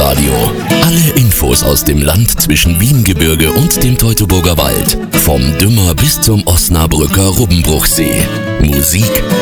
Live-Radio. Alle Infos aus dem Land zwischen Wiehengebirge und dem Teutoburger Wald. Vom Dümmer bis zum Osnabrücker Rubbenbruchsee. Musik,